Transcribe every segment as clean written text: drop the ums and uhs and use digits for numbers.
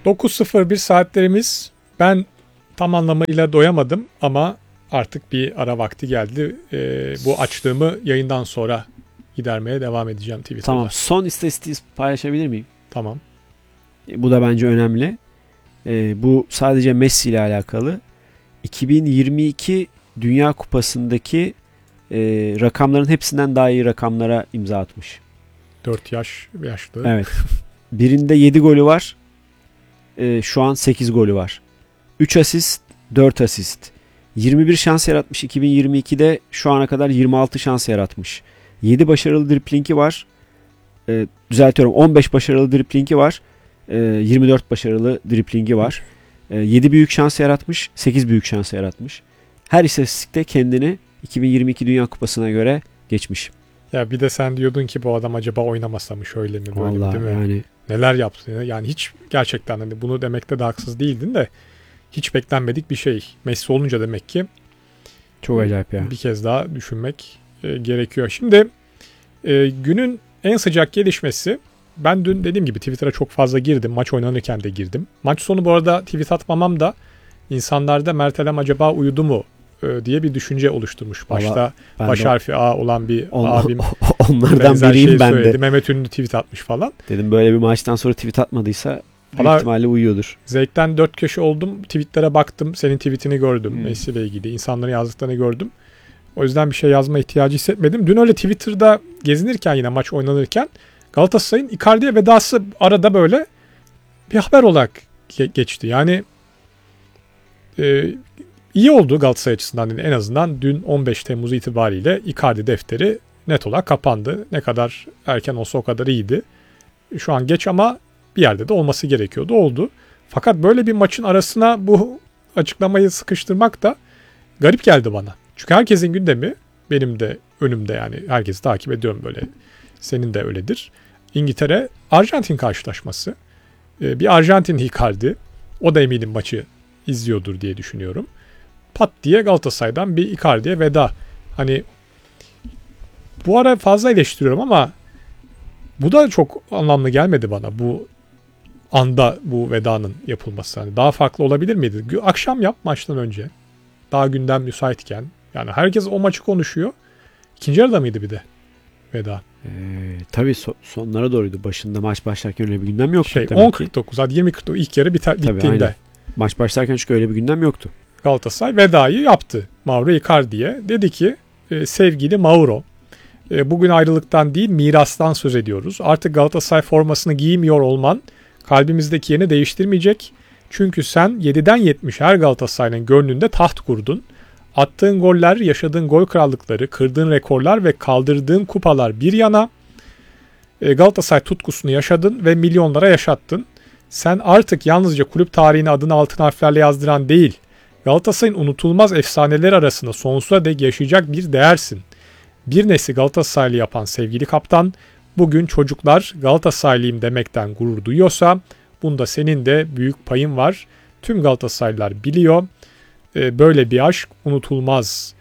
9.01 saatlerimiz. Ben tam anlamıyla doyamadım ama artık bir ara vakti geldi. Bu açlığımı yayından sonra gidermeye devam edeceğim Twitter'da. Tamam, son istatistiği paylaşabilir miyim? Tamam. Bu da bence önemli. Bu sadece Messi ile alakalı. 2022 Dünya Kupası'ndaki rakamların hepsinden daha iyi rakamlara imza atmış. 4 yaşlı. Evet. Birinde 7 golü var. Şu an 8 golü var. 3 asist, 4 asist. 21 şans yaratmış 2022'de, şu ana kadar 26 şans yaratmış. 7 başarılı driplingi var. Düzeltiyorum, 15 başarılı driplingi var. 24 başarılı driplingi var. 7 büyük şans yaratmış, 8 büyük şans yaratmış. Her istatistikte kendini 2022 Dünya Kupası'na göre geçmiş. Ya bir de sen diyordun ki bu adam acaba oynamasa mı, şöyle mi böyle vallahi mi, değil mi? Yani... Neler yaptı yani, hiç gerçekten hani bunu demekte de haksız değildin de hiç beklenmedik bir şey. Messi olunca demek ki çok acayip ya. Bir kez daha düşünmek gerekiyor. Şimdi günün en sıcak gelişmesi, ben dün dediğim gibi Twitter'a çok fazla girdim. Maç oynanırken de girdim. Maç sonu bu arada tweet atmamam da insanlarda Mertelem acaba uyudu mu diye bir düşünce oluşturmuş. Başta baş harfi A olan bir abim onlardan biriyim ben söyledi. de. Mehmet Ünlü tweet atmış falan. Dedim böyle bir maçtan sonra tweet atmadıysa büyük ihtimalle uyuyordur. Zevkten 4 köşe oldum. Tweetlere baktım. Senin tweetini gördüm. Messi ile ilgili. İnsanların yazdıklarını gördüm. O yüzden bir şey yazma ihtiyacı hissetmedim. Dün öyle Twitter'da gezinirken, yine maç oynanırken Galatasaray'ın Icardi'ye vedası arada böyle bir haber olarak geçti. Yani iyi oldu Galatasaray açısından. Yani en azından dün 15 Temmuz itibariyle Icardi defteri net olarak kapandı. Ne kadar erken olsa o kadar iyiydi. Şu an geç ama bir yerde de olması gerekiyordu. Oldu. Fakat böyle bir maçın arasına bu açıklamayı sıkıştırmak da garip geldi bana. Çünkü herkesin gündemi, benim de önümde, yani herkesi takip ediyorum böyle. Senin de öyledir. İngiltere Arjantin karşılaşması. Bir Arjantin Icardi. O da eminim maçı izliyordur diye düşünüyorum. Pat diye Galatasaray'dan bir Icardi'ye veda. Hani bu ara fazla eleştiriyorum ama bu da çok anlamlı gelmedi bana, bu anda bu vedanın yapılması. Yani daha farklı olabilir miydi? Akşam yap, maçtan önce. Daha gündem müsaitken. Yani herkes o maçı konuşuyor. İkinci yarıda mıydı bir de veda? Tabii sonlara doğruydu. Başında maç başlarken öyle bir gündem yoktu. 10.49 hadi 20.49 ilk yarı bittiğinde. Aynen. Maç başlarken çünkü öyle bir gündem yoktu. Galatasaray vedayı yaptı Mauro Icardi'ye. Dedi ki sevgili Mauro, bugün ayrılıktan değil mirastan söz ediyoruz. Artık Galatasaray formasını giymiyor olman kalbimizdeki yerini değiştirmeyecek. Çünkü sen 7'den 70 her Galatasaray'ın gönlünde taht kurdun. Attığın goller, yaşadığın gol krallıkları, kırdığın rekorlar ve kaldırdığın kupalar bir yana, Galatasaray tutkusunu yaşadın ve milyonlara yaşattın. Sen artık yalnızca kulüp tarihine adını altın harflerle yazdıran değil, Galatasaray'ın unutulmaz efsaneleri arasında sonsuza dek yaşayacak bir değersin. Bir nesli Galatasaraylı yapan sevgili kaptan, bugün çocuklar Galatasaraylıyım demekten gurur duyuyorsa, bunda senin de büyük payın var. Tüm Galatasaraylılar biliyor. Böyle bir aşk unutulmaz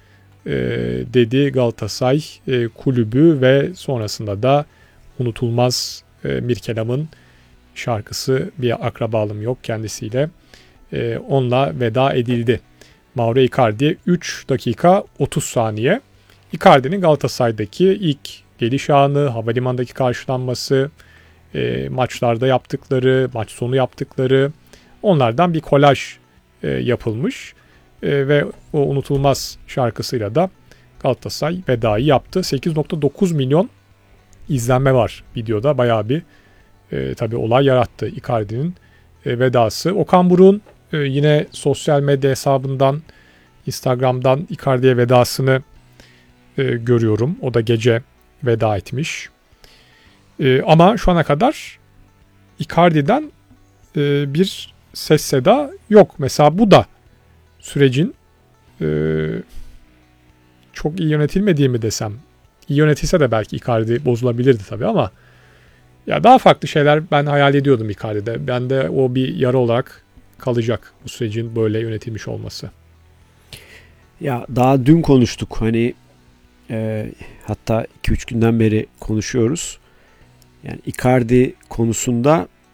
dedi Galatasaray kulübü ve sonrasında da unutulmaz Mirkelam'ın şarkısı Bir Akrabalım Yok kendisiyle onunla veda edildi. Mauro Icardi 3 dakika 30 saniye. Icardi'nin Galatasaray'daki ilk geliş anı, havalimanındaki karşılanması, maçlarda yaptıkları, maç sonu yaptıkları, onlardan bir kolaj yapılmış. Ve o unutulmaz şarkısıyla da Galatasaray vedayı yaptı. 8.9 milyon izlenme var videoda. Bayağı bir tabii olay yarattı Icardi'nin vedası. Okan Buruk'un yine sosyal medya hesabından, Instagram'dan Icardi'ye vedasını görüyorum. O da gece veda etmiş. Ama şu ana kadar Icardi'den bir ses seda yok. Mesela bu da sürecin çok iyi yönetilmediği mi desem. İyi yönetilse de belki Icardi bozulabilirdi tabii ama ya daha farklı şeyler ben hayal ediyordum Icardi'de. Ben de o bir yara olarak kalacak bu sürecin böyle yönetilmiş olması. Ya daha dün konuştuk. Hani hatta 2-3 günden beri konuşuyoruz. Yani Icardi konusunda